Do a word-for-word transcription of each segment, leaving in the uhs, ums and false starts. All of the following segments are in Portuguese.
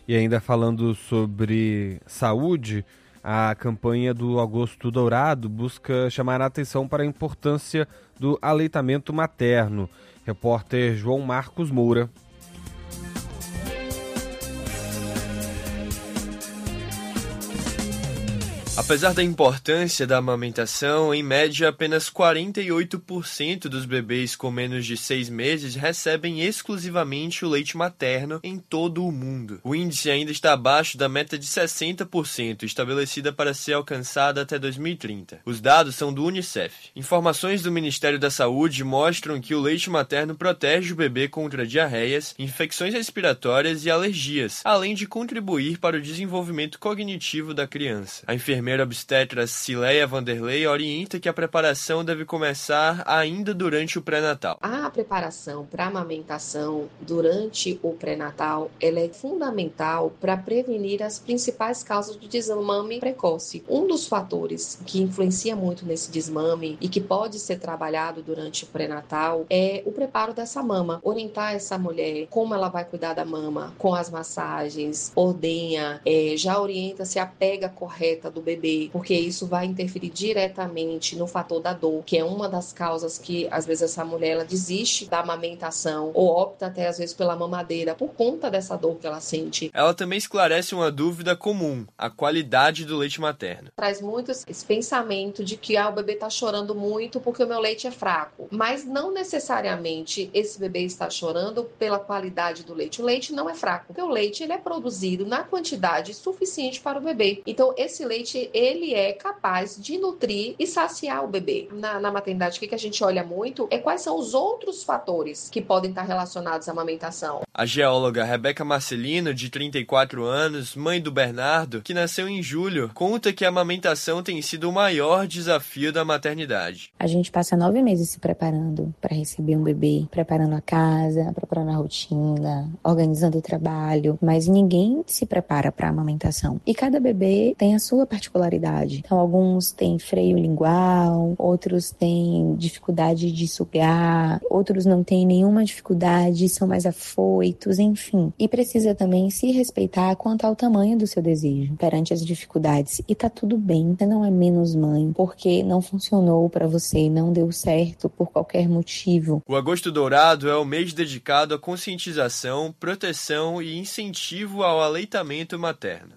E ainda falando sobre saúde, a campanha do Agosto Dourado busca chamar a atenção para a importância do aleitamento materno. Repórter João Marcos Moura. Apesar da importância da amamentação, em média apenas quarenta e oito por cento dos bebês com menos de seis meses recebem exclusivamente o leite materno em todo o mundo. O índice ainda está abaixo da meta de sessenta por cento, estabelecida para ser alcançada até dois mil e trinta. Os dados são do Unicef. Informações do Ministério da Saúde mostram que o leite materno protege o bebê contra diarreias, infecções respiratórias e alergias, além de contribuir para o desenvolvimento cognitivo da criança. A enfermeira A obstetra Cileia Vanderlei orienta que a preparação deve começar ainda durante o pré-natal. A preparação para a amamentação durante o pré-natal ela é fundamental para prevenir as principais causas do desmame precoce. Um dos fatores que influencia muito nesse desmame e que pode ser trabalhado durante o pré-natal é o preparo dessa mama. Orientar essa mulher como ela vai cuidar da mama, com as massagens, ordenha, é, já orienta-se a pega correta do bebê, porque isso vai interferir diretamente no fator da dor, que é uma das causas que às vezes essa mulher ela desiste da amamentação ou opta até às vezes pela mamadeira por conta dessa dor que ela sente. Ela também esclarece uma dúvida comum, a qualidade do leite materno. Traz muito esse pensamento de que ah, o bebê está chorando muito porque o meu leite é fraco, mas não necessariamente esse bebê está chorando pela qualidade do leite. O leite não é fraco, porque o leite ele é produzido na quantidade suficiente para o bebê. Então esse leite ele é capaz de nutrir e saciar o bebê. Na, na maternidade, o que, que a gente olha muito é quais são os outros fatores que podem estar relacionados à amamentação. A geóloga Rebeca Marcelino, de trinta e quatro anos, mãe do Bernardo, que nasceu em julho, conta que a amamentação tem sido o maior desafio da maternidade. A gente passa nove meses se preparando para receber um bebê, preparando a casa, preparando a rotina, organizando o trabalho, mas ninguém se prepara para a amamentação. E cada bebê tem a sua particularidade. Então, alguns têm freio lingual, outros têm dificuldade de sugar, outros não têm nenhuma dificuldade, são mais afoitos, enfim. E precisa também se respeitar quanto ao tamanho do seu desejo perante as dificuldades. E tá tudo bem, você não é menos mãe, porque não funcionou para você, não deu certo por qualquer motivo. O Agosto Dourado é o mês dedicado à conscientização, proteção e incentivo ao aleitamento materno.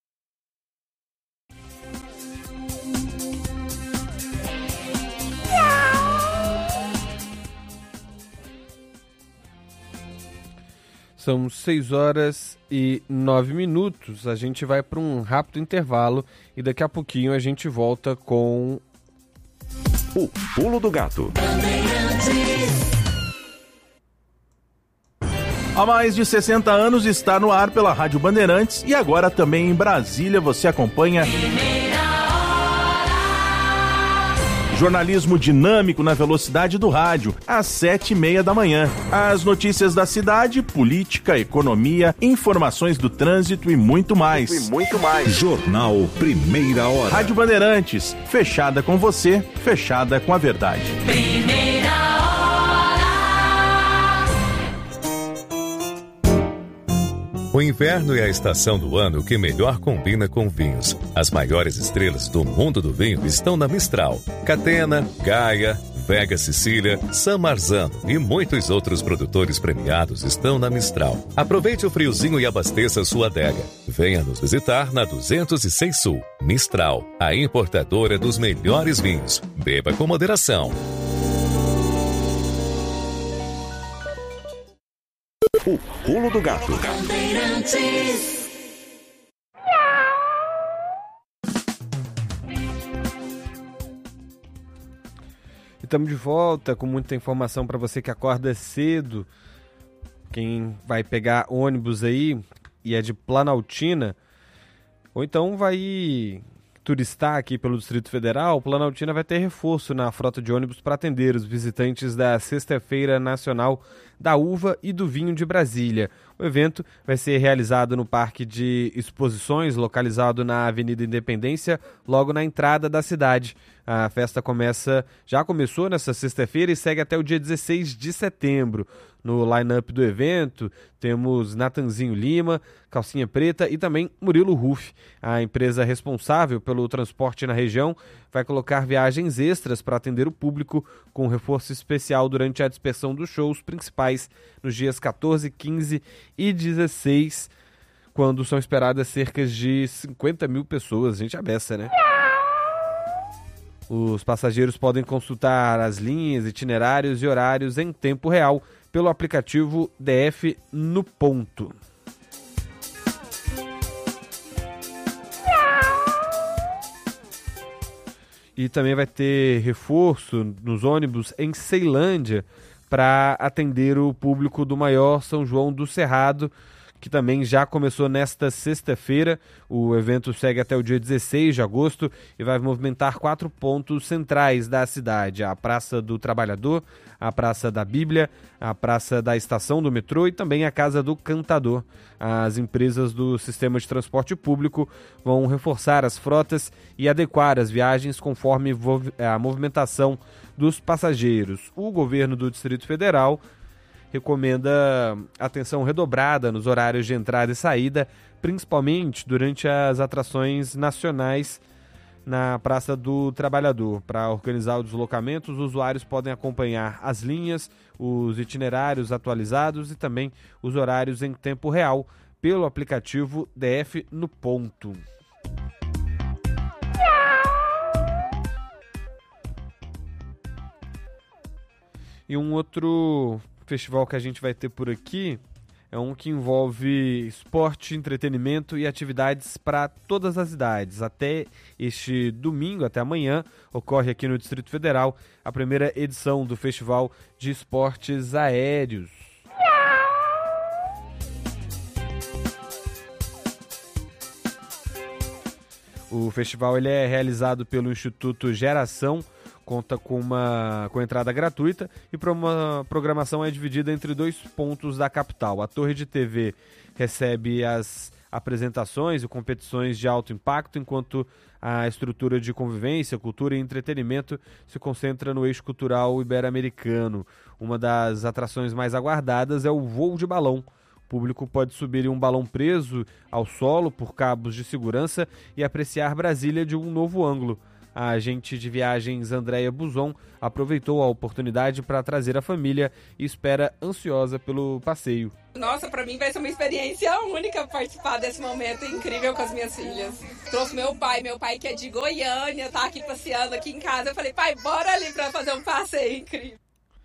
São seis horas e nove minutos. A gente vai para um rápido intervalo e daqui a pouquinho a gente volta com o Pulo do Gato. Há mais de sessenta anos está no ar pela Rádio Bandeirantes e agora também em Brasília você acompanha jornalismo dinâmico na velocidade do rádio, às sete e meia da manhã. As notícias da cidade, política, economia, informações do trânsito e muito mais. E muito mais. Jornal Primeira Hora. Rádio Bandeirantes, fechada com você, fechada com a verdade. Primeira Hora. O inverno é a estação do ano que melhor combina com vinhos. As maiores estrelas do mundo do vinho estão na Mistral. Catena, Gaia, Vega Sicília, San Marzano e muitos outros produtores premiados estão na Mistral. Aproveite o friozinho e abasteça sua adega. Venha nos visitar na duzentos e seis Sul. Mistral, a importadora dos melhores vinhos. Beba com moderação. O Pulo do Gato. Estamos de volta com muita informação para você que acorda cedo. Quem vai pegar ônibus aí e é de Planaltina, ou então vai turistar aqui pelo Distrito Federal, Planaltina vai ter reforço na frota de ônibus para atender os visitantes da Sexta-feira Nacional da Uva e do Vinho de Brasília. O evento vai ser realizado no Parque de Exposições, localizado na Avenida Independência, logo na entrada da cidade. A festa começa, já começou nesta sexta-feira e segue até o dia dezesseis de setembro. No line-up do evento, temos Natanzinho Lima, Calcinha Preta e também Murilo Ruff. A empresa responsável pelo transporte na região vai colocar viagens extras para atender o público, com reforço especial durante a dispersão dos shows principais nos dias quatorze, quinze e dezesseis, quando são esperadas cerca de cinquenta mil pessoas. Gente, a beça, né? Os passageiros podem consultar as linhas, itinerários e horários em tempo real pelo aplicativo D F no Ponto. E também vai ter reforço nos ônibus em Ceilândia para atender o público do maior São João do Cerrado, que também já começou nesta sexta-feira. O evento segue até o dia dezesseis de agosto e vai movimentar quatro pontos centrais da cidade: a Praça do Trabalhador, a Praça da Bíblia, a Praça da Estação do Metrô e também a Casa do Cantador. As empresas do sistema de transporte público vão reforçar as frotas e adequar as viagens conforme a movimentação dos passageiros. O governo do Distrito Federal recomenda atenção redobrada nos horários de entrada e saída, principalmente durante as atrações nacionais na Praça do Trabalhador. Para organizar o deslocamento, os usuários podem acompanhar as linhas, os itinerários atualizados e também os horários em tempo real pelo aplicativo D F no Ponto. E um outro festival que a gente vai ter por aqui é um que envolve esporte, entretenimento e atividades para todas as idades. Até este domingo, até amanhã, ocorre aqui no Distrito Federal a primeira edição do Festival de Esportes Aéreos. O festival ele é realizado pelo Instituto Geração, conta com uma com entrada gratuita e para uma programação é dividida entre dois pontos da capital. A Torre de T V recebe as apresentações e competições de alto impacto, enquanto a estrutura de convivência, cultura e entretenimento se concentra no eixo cultural ibero-americano. Uma das atrações mais aguardadas é o voo de balão. O público pode subir em um balão preso ao solo por cabos de segurança e apreciar Brasília de um novo ângulo. A agente de viagens Andréia Buzon aproveitou a oportunidade para trazer a família e espera ansiosa pelo passeio. Nossa, para mim vai ser uma experiência única participar desse momento incrível com as minhas filhas. Trouxe meu pai, meu pai que é de Goiânia, tá aqui passeando aqui em casa. Eu falei, pai, bora ali para fazer um passeio incrível.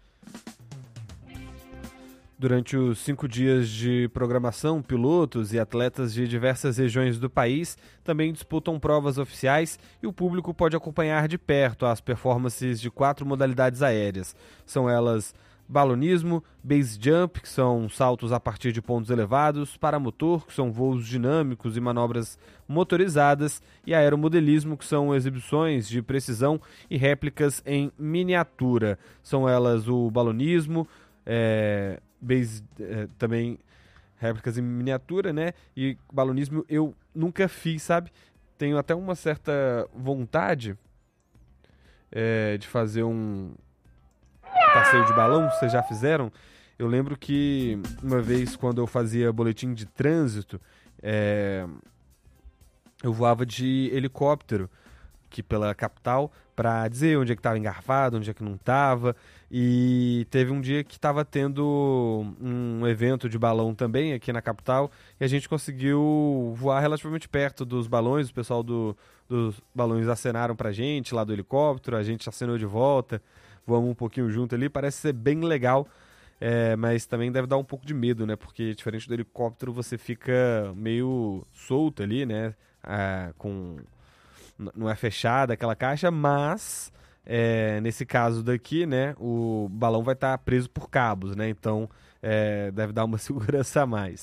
Durante os cinco dias de programação, pilotos e atletas de diversas regiões do país também disputam provas oficiais e o público pode acompanhar de perto as performances de quatro modalidades aéreas. São elas balonismo, base jump, que são saltos a partir de pontos elevados, paramotor, que são voos dinâmicos e manobras motorizadas, e aeromodelismo, que são exibições de precisão e réplicas em miniatura. São elas o balonismo, é... Base, é, também réplicas em miniatura, né? E balonismo eu nunca fiz, sabe? Tenho até uma certa vontade é, de fazer um passeio de balão. Vocês já fizeram? Eu lembro que uma vez, quando eu fazia boletim de trânsito, é, eu voava de helicóptero aqui pela capital para dizer onde é que estava engarrafado, onde é que não estava. E teve um dia que estava tendo um evento de balão também aqui na capital e a gente conseguiu voar relativamente perto dos balões. O pessoal do, dos balões acenaram pra gente lá do helicóptero, a gente acenou de volta, voamos um pouquinho junto ali. Parece ser bem legal, é, mas também deve dar um pouco de medo, né? Porque diferente do helicóptero você fica meio solto ali, né? Ah, com... Não é fechada aquela caixa, mas é, nesse caso daqui, né, o balão vai estar preso por cabos, né? Então é, deve dar uma segurança a mais.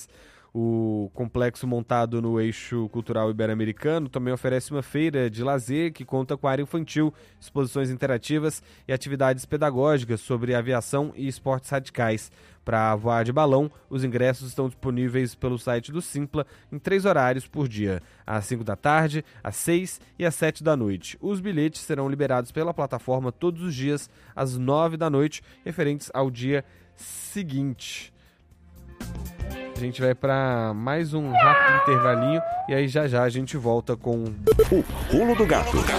O complexo montado no eixo cultural ibero-americano também oferece uma feira de lazer que conta com área infantil, exposições interativas e atividades pedagógicas sobre aviação e esportes radicais. Para voar de balão, os ingressos estão disponíveis pelo site do Simpla em três horários por dia, às cinco da tarde, às seis e às sete da noite. Os bilhetes serão liberados pela plataforma todos os dias, às nove da noite, referentes ao dia seguinte. A gente vai para mais um rápido intervalinho e aí já já a gente volta com o Pulo do Gato.